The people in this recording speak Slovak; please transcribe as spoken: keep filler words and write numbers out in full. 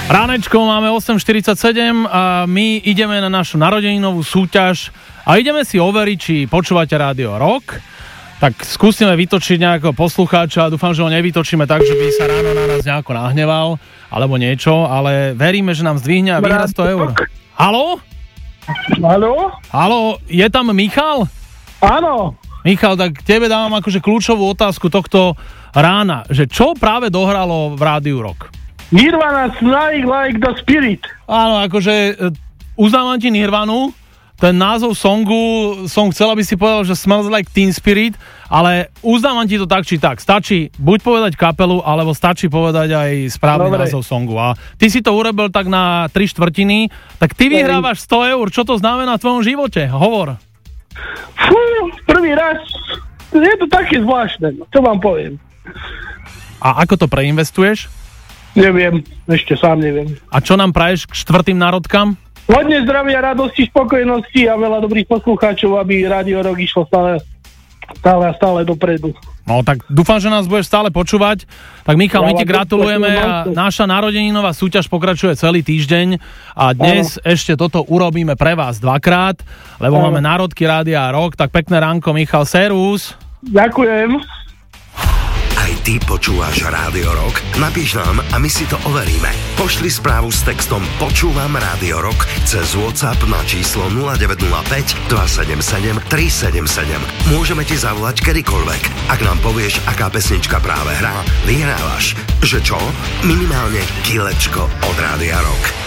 Ránečko, máme osem štyridsaťsedem a my ideme na našu narodeninovú súťaž a ideme si overiť, či počúvate Rádio Rock. Tak skúsime vytočiť nejakého poslucháča, dúfam, že ho nevytočíme tak, že by sa ráno na nás nejako nahneval alebo niečo, ale veríme, že nám zdvihne a vyhrá sto eur. Haló? Haló? Haló, je tam Michal? Áno. Michal, tak tebe dávam akože kľúčovú otázku tohto rána, že čo práve dohralo v Rádiu Rock? Nirvana, Smelling Like the Spirit. Áno, akože uznávam ti Nirvanu, ten názov songu som chcel, aby si povedal, že Smells Like Teen Spirit, ale uznávam ti to tak či tak. Stačí buď povedať kapelu, alebo stačí povedať aj správny Dobre. názov songu. A ty si to urobil tak na tri štvrtiny, tak ty vyhrávaš sto eur. Čo to znamená v tvojom živote? Hovor. Fú, prvý raz. Je to také zvláštne, čo vám poviem. A ako to preinvestuješ? Neviem, ešte sám neviem. A čo nám praješ k štvrtým národkám? Hodne zdravia, radosti, spokojnosti a veľa dobrých poslucháčov, aby Rádio Rock išlo stále, stále a stále dopredu. No tak dúfam, že nás budeš stále počúvať. Tak Michal, my ti gratulujeme a naša narodeninová súťaž pokračuje celý týždeň a dnes ano. ešte toto urobíme pre vás dvakrát, lebo ano. máme národky Rádia Rock. Tak pekné ránko, Michal, servus. Ďakujem. Aj ty počúvaš Rádio Rock? Napíš nám a my si to overíme. Pošli správu s textom Počúvam Rádio Rock cez WhatsApp na číslo nula deväť nula päť, dva sedem sedem, tri sedem sedem. Môžeme ti zavolať kedykoľvek. Ak nám povieš, aká pesnička práve hrá, vyhrávaš. Že čo? Minimálne kilečko od Rádia Rock.